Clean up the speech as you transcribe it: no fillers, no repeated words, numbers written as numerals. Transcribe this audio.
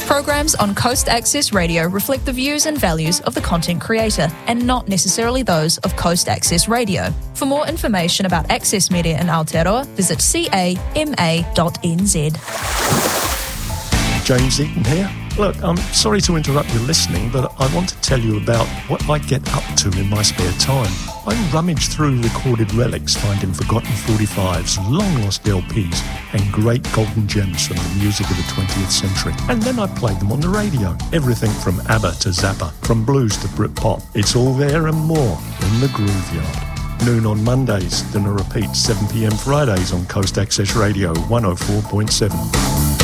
Programs on Coast Access Radio reflect the views and values of the content creator and not necessarily those of Coast Access Radio. For more information about Access Media in Aotearoa, visit cama.nz. James Eaton here. Look, I'm sorry to interrupt your listening, but I want to tell you about what I get up to in my spare time. I rummage through recorded relics, finding forgotten 45s, long-lost LPs, and great golden gems from the music of the 20th century. And then I play them on the radio. Everything from ABBA to Zappa, from blues to Britpop. It's all there and more in the Grooveyard. Noon on Mondays, then a repeat 7 p.m. Fridays on Coast Access Radio 104.7.